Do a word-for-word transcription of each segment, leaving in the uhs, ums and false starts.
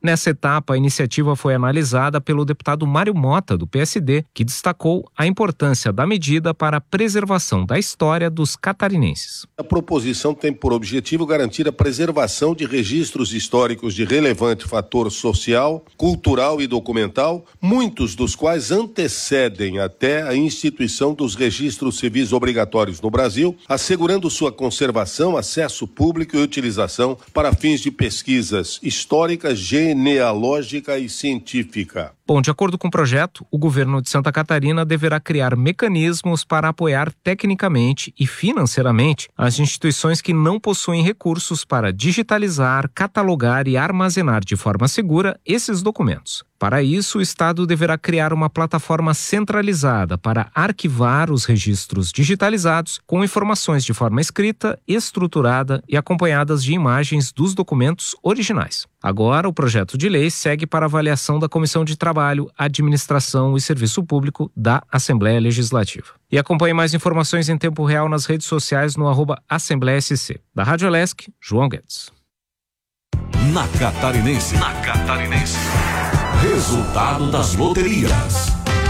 Nessa etapa, a iniciativa foi analisada pelo deputado Mário Mota, do P S D, que destacou a importância da medida para a preservação da história dos catarinenses. A proposição tem por objetivo garantir a preservação de registros históricos de relevante fator social, cultural e documental, muitos dos quais antecedem até a instituição dos registros civis obrigatórios no Brasil, assegurando sua conservação, acesso público e utilização para fins de pesquisas históricas, genealógica e científica. Bom, de acordo com o projeto, o governo de Santa Catarina deverá criar mecanismos para apoiar tecnicamente e financeiramente as instituições que não possuem recursos para digitalizar, catalogar e armazenar de forma segura esses documentos. Para isso, o Estado deverá criar uma plataforma centralizada para arquivar os registros digitalizados com informações de forma escrita, estruturada e acompanhadas de imagens dos documentos originais. Agora, o projeto de lei segue para avaliação da Comissão de Trabalho, Administração e Serviço Público da Assembleia Legislativa. E acompanhe mais informações em tempo real nas redes sociais no arroba Assembleia S C. Da Rádio Alesc, João Guedes. Na Catarinense. Na Catarinense. Resultado das loterias.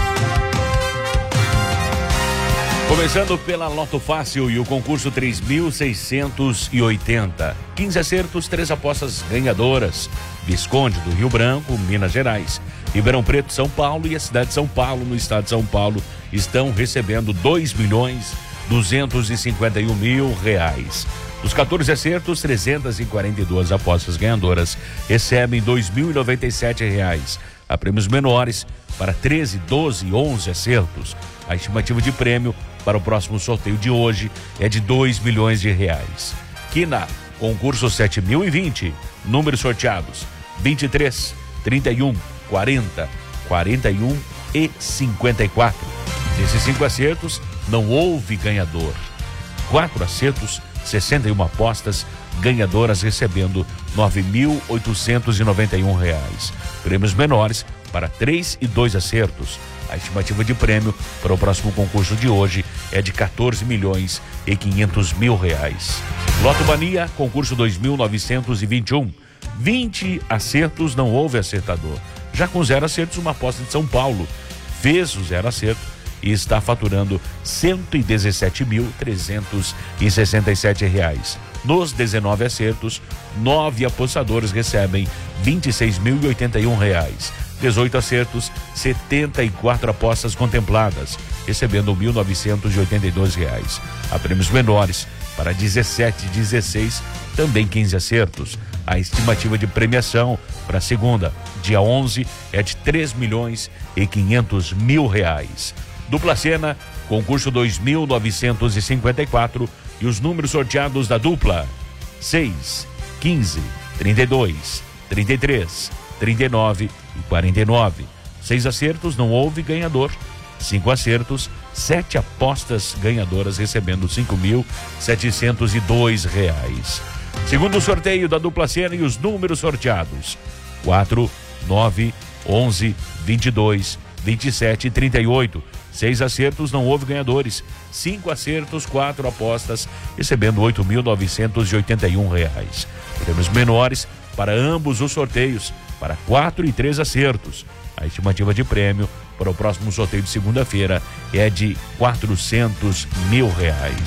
Começando pela Loto Fácil e o concurso três mil seiscentos e oitenta. quinze acertos, três apostas ganhadoras. Visconde do Rio Branco, Minas Gerais. Ribeirão Preto, São Paulo e a cidade de São Paulo, no estado de São Paulo, estão recebendo dois milhões duzentos e cinquenta e um mil reais. Os quatorze acertos, trezentas e quarenta e duas apostas ganhadoras recebem dois mil e noventa e sete reais. Há prêmios menores para treze, doze e onze acertos. A estimativa de prêmio para o próximo sorteio de hoje é de dois milhões de reais. Quina, concurso sete mil e vinte, números sorteados vinte e três, trinta e um, quarenta, quarenta e um e cinquenta e quatro. Nesses cinco acertos não houve ganhador. Quatro acertos, sessenta e uma apostas ganhadoras recebendo nove mil oitocentos e noventa e um reais. Prêmios menores para três e dois acertos. A estimativa de prêmio para o próximo concurso de hoje é de quatorze milhões e quinhentos mil reais. Loto Mania, concurso dois mil novecentos e vinte e um. vinte acertos, não houve acertador. Já com zero acertos, uma aposta de São Paulo fez o zero acerto e está faturando cento e dezessete mil trezentos e sessenta e sete reais. Nos dezenove acertos, nove apostadores recebem vinte e seis mil e oitenta e um reais. dezoito acertos, setenta e quatro apostas contempladas, recebendo mil novecentos e oitenta e dois reais. Há prêmios menores para dezessete, dezesseis, também quinze acertos. A estimativa de premiação para a segunda, dia onze, é de três milhões e quinhentos mil reais. Dupla Sena, concurso dois mil novecentos e cinquenta e quatro, e os números sorteados da dupla: seis, quinze, trinta e dois, trinta e três, trinta e nove e quarenta e nove. Seis acertos, não houve ganhador. Cinco acertos, sete apostas ganhadoras recebendo cinco mil setecentos e dois reais. Segundo sorteio da Dupla Sena e os números sorteados: quatro, nove, onze, vinte e dois, vinte e sete e trinta e oito. Seis acertos, não houve ganhadores. Cinco acertos, quatro apostas, recebendo oito mil novecentos e oitenta e um reais. Prêmios menores para ambos os sorteios, para quatro e três acertos. A estimativa de prêmio para o próximo sorteio de segunda-feira é de quatrocentos mil reais.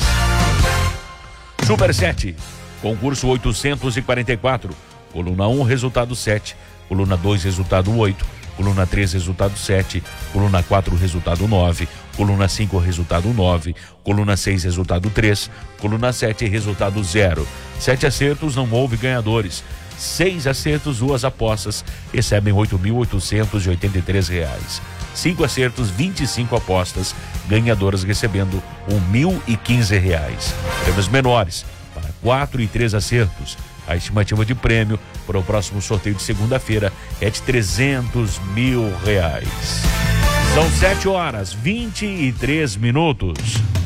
Super sete, concurso oitocentos e quarenta e quatro, coluna um, resultado sete, coluna dois, resultado oito, coluna três, resultado sete, coluna quatro, resultado nove, coluna cinco, resultado nove, coluna seis, resultado três, coluna sete, resultado zero. Sete acertos, não houve ganhadores. Seis acertos, duas apostas, recebem oito mil oitocentos e oitenta e três reais. Cinco acertos, vinte e cinco apostas, ganhadoras recebendo um mil e quinze reais. Prêmios menores para quatro e três acertos. A estimativa de prêmio para o próximo sorteio de segunda-feira é de trezentos mil reais. São sete horas, vinte e três minutos.